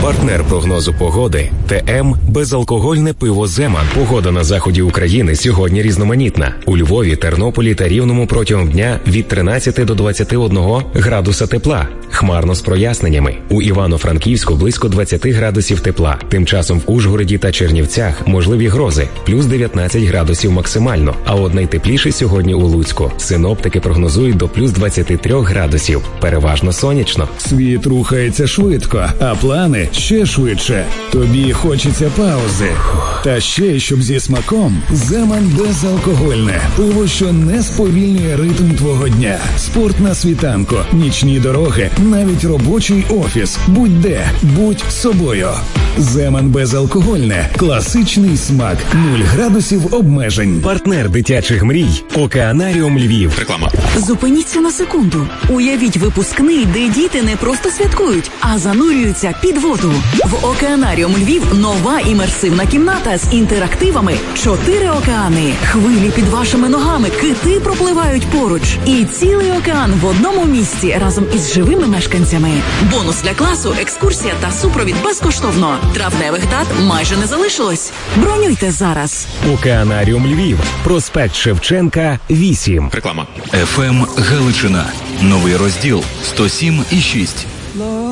Партнер прогнозу погоди – ТМ безалкогольне пиво «Земан». Погода на заході України сьогодні різноманітна. У Львові, Тернополі та Рівному протягом дня від 13 до 21 градуса тепла. Хмарно з проясненнями. У Івано-Франківську близько 20 градусів тепла. Тим часом в Ужгороді та Чернівцях можливі грози. Плюс 19 градусів максимально. А от найтепліше сьогодні у Луцьку. Синоптики прогнозують до плюс 23 градусів. Переважно сонячно. Світ рухається швидко, а плани ще швидше. Тобі хочеться паузи. Та ще, щоб зі смаком, «Земан» безалкогольне. Пиво, що не сповільнює ритм твого дня. Спорт на світанку, нічні дороги, навіть робочий офіс. Будь-де, будь собою. «Земан» безалкогольне. Класичний смак. 0 градусів обмежень. Партнер дитячих мрій – Океанаріум Львів. Реклама. Зупиніться на секунду. Уявіть випускний, де діти не просто святкують, а занурюються під воду. В Океанаріум Львів нова імерсивна кімната з інтерактивами. 4 океани. Хвилі під вашими ногами. Кити пропливають поруч. І цілий океан в одному місці разом із живими мешканцями. Бонус для класу, екскурсія та супровід безкоштовно. Травневих дат майже не залишилось. Бронюйте зараз. Океанаріум Львів. Проспект Шевченка, 8. Реклама. ФМ Галичина. Новий розділ 107,6.